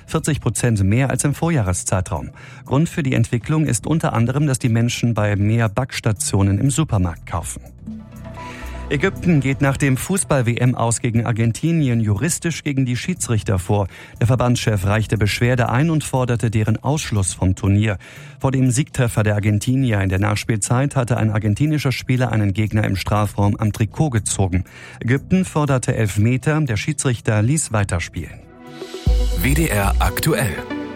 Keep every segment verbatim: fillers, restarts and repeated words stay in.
vierzig Prozent mehr als im Vorjahreszeitraum. Grund für die Entwicklung ist unter anderem, dass die Menschen bei mehr Backstationen im Supermarkt kaufen. Ägypten geht nach dem Fußball-W M aus gegen Argentinien juristisch gegen die Schiedsrichter vor. Der Verbandschef reichte Beschwerde ein und forderte deren Ausschluss vom Turnier. Vor dem Siegtreffer der Argentinier in der Nachspielzeit hatte ein argentinischer Spieler einen Gegner im Strafraum am Trikot gezogen. Ägypten forderte Elfmeter, der Schiedsrichter ließ weiterspielen. W D R aktuell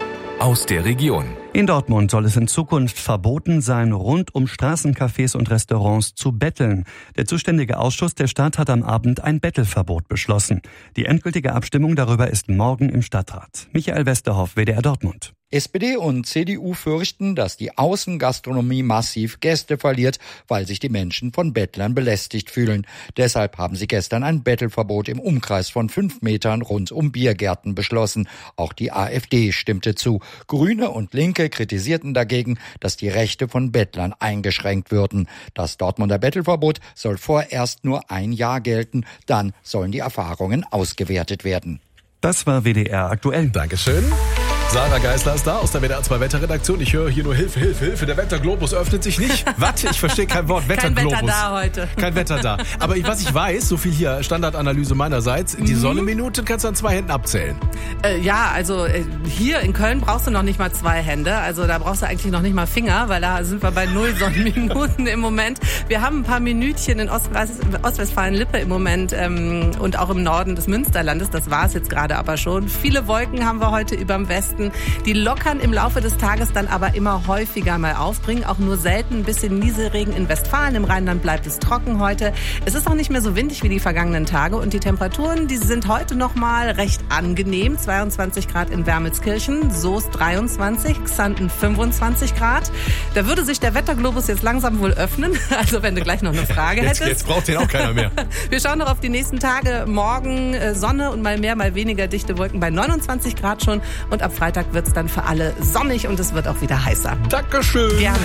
aus der Region. In Dortmund soll es in Zukunft verboten sein, rund um Straßencafés und Restaurants zu betteln. Der zuständige Ausschuss der Stadt hat am Abend ein Bettelverbot beschlossen. Die endgültige Abstimmung darüber ist morgen im Stadtrat. Michael Westerhoff, W D R Dortmund. S P D und C D U fürchten, dass die Außengastronomie massiv Gäste verliert, weil sich die Menschen von Bettlern belästigt fühlen. Deshalb haben sie gestern ein Bettelverbot im Umkreis von fünf Metern rund um Biergärten beschlossen. Auch die AfD stimmte zu. Grüne und Linke kritisierten dagegen, dass die Rechte von Bettlern eingeschränkt würden. Das Dortmunder Bettelverbot soll vorerst nur ein Jahr gelten. Dann sollen die Erfahrungen ausgewertet werden. Das war W D R aktuell. Dankeschön. Sarah Geisler ist da aus der W D R zwei Wetterredaktion. Ich höre hier nur Hilfe, Hilfe, Hilfe. Der Wetterglobus öffnet sich nicht. Was? Ich verstehe kein Wort. Wetterglobus. Kein Wetter da heute. Kein Wetter da. Aber ich, was ich weiß, so viel hier Standardanalyse meinerseits, die mhm. Sonnenminuten kannst du an zwei Händen abzählen. Äh, ja, also äh, hier in Köln brauchst du noch nicht mal zwei Hände. Also da brauchst du eigentlich noch nicht mal Finger, weil da sind wir bei null Sonnenminuten im Moment. Wir haben ein paar Minütchen in Ostwest- Ostwestfalen-Lippe im Moment ähm, und auch im Norden des Münsterlandes. Das war es jetzt gerade aber schon. Viele Wolken haben wir heute überm Westen. Die lockern im Laufe des Tages dann aber immer häufiger mal auf, bringen auch nur selten ein bisschen Nieselregen in Westfalen. Im Rheinland bleibt es trocken heute. Es ist auch nicht mehr so windig wie die vergangenen Tage und die Temperaturen, die sind heute noch mal recht angenehm. zweiundzwanzig Grad in Wermelskirchen, Soest dreiundzwanzig, Xanten fünfundzwanzig Grad. Da würde sich der Wetterglobus jetzt langsam wohl öffnen. Also wenn du gleich noch eine Frage jetzt, hättest. Jetzt braucht den auch keiner mehr. Wir schauen noch auf die nächsten Tage. Morgen äh, Sonne und mal mehr, mal weniger dichte Wolken bei neunundzwanzig Grad schon. Und ab Freitag wird es dann für alle sonnig und es wird auch wieder heißer. Dankeschön. Gerne.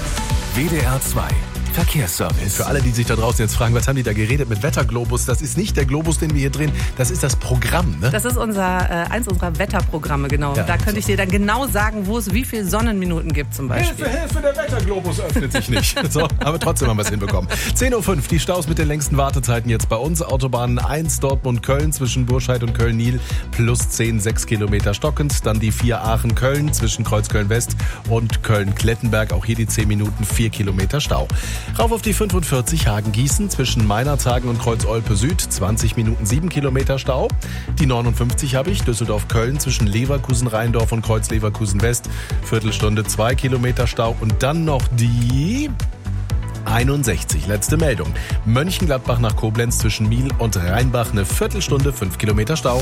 W D R zwei Verkehrsservice. Für alle, die sich da draußen jetzt fragen, was haben die da geredet mit Wetterglobus? Das ist nicht der Globus, den wir hier drehen, das ist das Programm, ne? Das ist unser, äh, eins unserer Wetterprogramme, genau. Ja, da könnte so. ich dir dann genau sagen, wo es wie viele Sonnenminuten gibt zum Beispiel. Hilfe, Hilfe, der Wetterglobus öffnet sich nicht. So, aber trotzdem haben wir es hinbekommen. zehn Uhr fünf, die Staus mit den längsten Wartezeiten jetzt bei uns. Autobahn eins Dortmund-Köln zwischen Burscheid und Köln-Nil plus zehn, sechs Kilometer stockend. Dann die vier Aachen-Köln zwischen Kreuzköln-West und Köln-Klettenberg. Auch hier die zehn Minuten, vier Kilometer Stau. Rauf auf die fünfundvierzig Hagen-Gießen zwischen Meinerzhagen und Kreuz-Olpe-Süd. zwanzig Minuten, sieben Kilometer Stau. Die neunundfünfzig habe ich, Düsseldorf-Köln zwischen Leverkusen-Rheindorf und Kreuz-Leverkusen-West. Viertelstunde, zwei Kilometer Stau. Und dann noch die einundsechzig, letzte Meldung. Mönchengladbach nach Koblenz zwischen Miel und Rheinbach, eine Viertelstunde, fünf Kilometer Stau.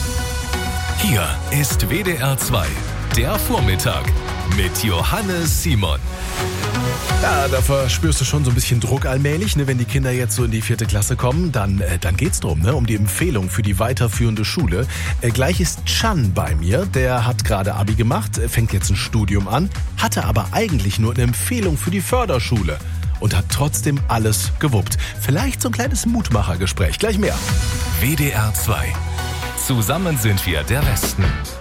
Hier ist W D R zwei, der Vormittag mit Johannes Simon. Ja, da verspürst du schon so ein bisschen Druck allmählich, ne? Wenn die Kinder jetzt so in die vierte Klasse kommen, dann, äh, dann geht's drum, ne? Um die Empfehlung für die weiterführende Schule. Äh, gleich ist Chan bei mir, der hat gerade Abi gemacht, äh, fängt jetzt ein Studium an, hatte aber eigentlich nur eine Empfehlung für die Förderschule und hat trotzdem alles gewuppt. Vielleicht so ein kleines Mutmachergespräch, gleich mehr. W D R zwei. Zusammen sind wir der Westen.